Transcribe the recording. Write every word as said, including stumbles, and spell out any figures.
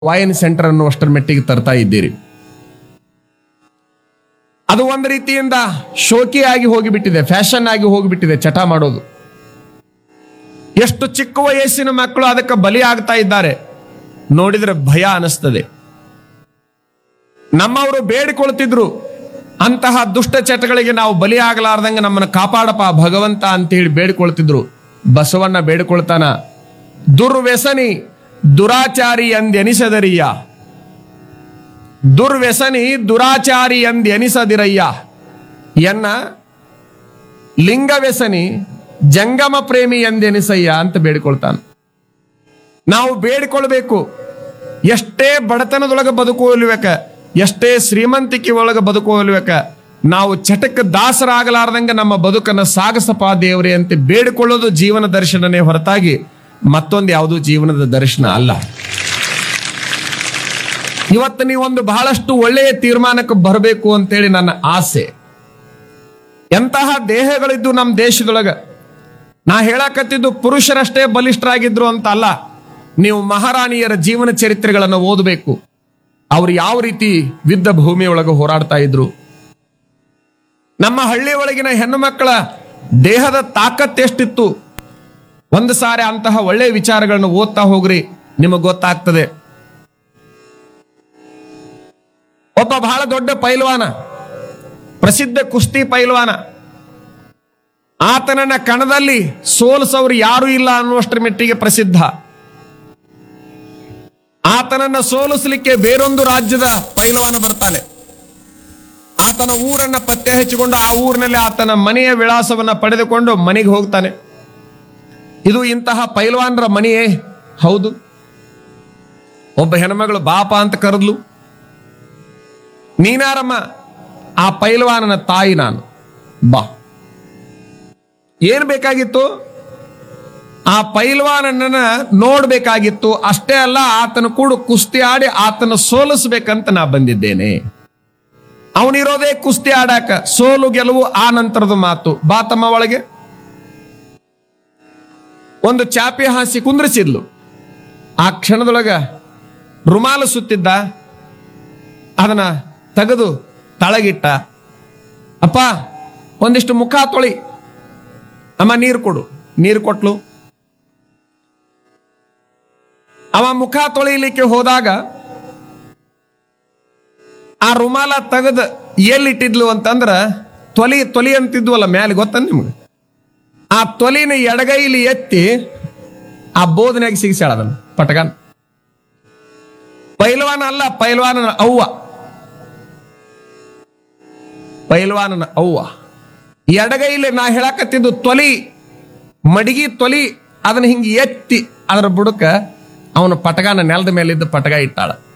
ವಾಯನ್ centre ಅನ್ನುವಷ್ಟರ ಮೆಟ್ಟಿಗೆ ತರ್ತಾ ಇದ್ದೀರಿ. ಅದು ಒಂದು ರೀತಿಯಿಂದ ಶೋಕಿಯಾಗಿ ಹೋಗಿಬಿಟ್ಟಿದೆ, ಫ್ಯಾಷನ್ ಆಗಿ ಹೋಗಿಬಿಟ್ಟಿದೆ ಚಟ ಮಾಡೋದು. ಎಷ್ಟು ಚಿಕ್ಕ ವಯಸ್ಸಿನ ಮಕ್ಕಳು ಅದಕ್ಕೆ ಬಲಿ ಆಗ್ತಾ ಇದ್ದಾರೆ ನೋಡಿದ್ರೆ ಭಯ ಅನಿಸ್ತದೆ. ನಮ್ಮವರು ಬೇಡಿಕೊಳ್ತಿದ್ರು, ಅಂತಹ ದುಷ್ಟ ಚಟಗಳಿಗೆ ನಾವು ಬಲಿ ಆಗಲಾರ್ದಂಗೆ ನಮ್ಮನ್ನು ಕಾಪಾಡಪ್ಪ ಭಗವಂತ ಅಂತೇಳಿ ಬೇಡಿಕೊಳ್ತಿದ್ರು. ಬಸವಣ್ಣ ಬೇಡಿಕೊಳ್ತಾನ, ದುರ್ವ್ಯಸನಿ ದುರಾಚಾರಿ ಎಂದೆನಿಸದರಿಯ, ದುರ್ವ್ಯಸನಿ ದುರಾಚಾರಿ ಎಂದೆನಿಸದಿರಯ್ಯ, ಎನ್ನ ಲಿಂಗವ್ಯಸನಿ ಜಂಗಮ ಪ್ರೇಮಿ ಎಂದೆನಿಸಯ್ಯ ಅಂತ ಬೇಡಿಕೊಳ್ತಾನ. ನಾವು ಬೇಡಿಕೊಳ್ಬೇಕು, ಎಷ್ಟೇ ಬಡತನದೊಳಗೆ ಬದುಕುವಲ್ಬೇಕ, ಎಷ್ಟೇ ಶ್ರೀಮಂತಿಕೆ ಒಳಗೆ ಬದುಕುವಲ್ಬೇಕ, ನಾವು ಚಟಕ್ಕೆ ದಾಸರಾಗಲಾರ್ದಂಗೆ ನಮ್ಮ ಬದುಕನ್ನು ಸಾಗಸಪ್ಪ ದೇವರೇ ಅಂತ ಬೇಡಿಕೊಳ್ಳೋದು ಜೀವನ ದರ್ಶನನೇ ಹೊರತಾಗಿ ಮತ್ತೊಂದು ಯಾವುದೂ ಜೀವನದ ದರ್ಶನ ಅಲ್ಲ. ಇವತ್ತು ನೀವೊಂದು ಬಹಳಷ್ಟು ಒಳ್ಳೆಯ ತೀರ್ಮಾನಕ್ಕೆ ಬರಬೇಕು ಅಂತೇಳಿ ನನ್ನ ಆಸೆ. ಎಂತಹ ದೇಹಗಳಿದ್ದು ನಮ್ಮ ದೇಶದೊಳಗ, ನಾ ಹೇಳಕತ್ತಿದ್ದು ಪುರುಷರಷ್ಟೇ ಬಲಿಷ್ಠರಾಗಿದ್ರು ಅಂತ ಅಲ್ಲ. ನೀವು ಮಹಾರಾಣಿಯರ ಜೀವನ ಚರಿತ್ರೆಗಳನ್ನು ಓದಬೇಕು. ಅವ್ರು ಯಾವ ರೀತಿ ಯುದ್ಧ ಭೂಮಿಯೊಳಗೆ ಹೋರಾಡ್ತಾ ಇದ್ರು. ನಮ್ಮ ಹಳ್ಳಿ ಒಳಗಿನ ಹೆಣ್ಣು ಮಕ್ಕಳ ದೇಹದ ತಾಕತ್ತೆಷ್ಟಿತ್ತು. ಒಂದು ಸಾರಿ ಅಂತಹ ಒಳ್ಳೆಯ ವಿಚಾರಗಳನ್ನು ಓದ್ತಾ ಹೋಗ್ರಿ, ನಿಮಗೆ ಗೊತ್ತಾಗ್ತದೆ. ಒಬ್ಬ ಬಹಳ ದೊಡ್ಡ ಪೈಲ್ವಾನ, ಪ್ರಸಿದ್ಧ ಕುಸ್ತಿ ಪೈಲ್ವಾನ, ಆತನನ್ನ ಕಣದಲ್ಲಿ ಸೋಲಿಸೋರು ಯಾರೂ ಇಲ್ಲ ಅನ್ನುವಷ್ಟರ ಮೆಟ್ಟಿಗೆ ಪ್ರಸಿದ್ಧ. ಆತನನ್ನ ಸೋಲಿಸಲಿಕ್ಕೆ ಬೇರೊಂದು ರಾಜ್ಯದ ಪೈಲ್ವಾನ ಬರ್ತಾನೆ. ಆತನ ಊರನ್ನ ಪತ್ತೆ ಹಚ್ಚಿಕೊಂಡು ಆ ಊರಿನಲ್ಲಿ ಆತನ ಮನೆಯ ವಿಳಾಸವನ್ನ ಪಡೆದುಕೊಂಡು ಮನೆಗೆ ಹೋಗ್ತಾನೆ. ಇದು ಇಂತಹ ಪೈಲ್ವಾನರ ಮನೆಯೇ ಹೌದು. ಒಬ್ಬ ಹೆಣ್ಮಗಳು ಬಾಪ ಅಂತ ಕರೆದ್ಲು. ನೀನಾರಮ್ಮ, ಆ ಪೈಲ್ವಾನನ ತಾಯಿ ನಾನು, ಬಾ. ಏನ್ ಬೇಕಾಗಿತ್ತು? ಆ ಪೈಲ್ವಾನನ್ನ ನೋಡ್ಬೇಕಾಗಿತ್ತು. ಅಷ್ಟೇ ಅಲ್ಲ, ಆತನ ಕೂಡ ಕುಸ್ತಿ ಆಡಿ ಆತನ ಸೋಲಿಸ್ಬೇಕಂತ ನಾ ಬಂದಿದ್ದೇನೆ. ಅವನಿರೋದೇ ಕುಸ್ತಿ ಆಡಾಕ, ಸೋಲು ಗೆಲುವು ಆ ನಂತರದ ಮಾತು. ಬಾ ತಮ್ಮ ಒಳಗೆ. ಒಂದು ಚಾಪೆ ಹಾಸಿ ಕುಂದ್ರಿಸಿದ್ಲು. ಆ ಕ್ಷಣದೊಳಗ ರುಮಾಲು ಸುತ್ತಿದ್ದ, ಅದನ್ನ ತೆಗೆದು ತಳಗಿಟ್ಟ. ಅಪ್ಪ, ಒಂದಿಷ್ಟು ಮುಖ ತೊಳಿ, ಅಮ್ಮ ನೀರು ಕೊಡು. ನೀರು ಕೊಟ್ಲು. ಅವ ಮುಖ ತೊಳಿಲಿಕ್ಕೆ ಹೋದಾಗ ಆ ರುಮಾಲ ತೆಗೆದು ಎಲ್ಲಿಟ್ಟಿದ್ಲು ಅಂತಂದ್ರ ತೊಲಿ ತೊಲಿ ಅಂತಿದ್ವಲ್ಲ ಮ್ಯಾಲೆ, ಗೊತ್ತ ನಿಮ್ಗೆ? ಆ ತೊಲಿನ ಎಡಗೈಲಿ ಎತ್ತಿ ಆ ಬೋಧನೆಯಾಗಿ ಸಿಗಿಸ್ಯಾಳ ಅದನ್ನು ಪಟಗನ್. ಪೈಲ್ವಾನ ಅಲ್ಲ, ಪೈಲ್ವಾನನ ಅವ್ವ, ಪೈಲ್ವಾನನ ಅವ್ವ. ಎಡಗೈಲಿ ನಾ ಹೇಳಕತ್ತಿದ್ದು ತೊಲಿ, ಮಡಿಗಿ ತೊಲಿ, ಅದನ್ನ ಹಿಂಗೆ ಎತ್ತಿ ಅದರ ಬುಡಕ ಅವನ ಪಟಗಾನ ನೆಲದ ಮೇಲಿದ್ದ ಪಟಗ ಇಟ್ಟಾಳ.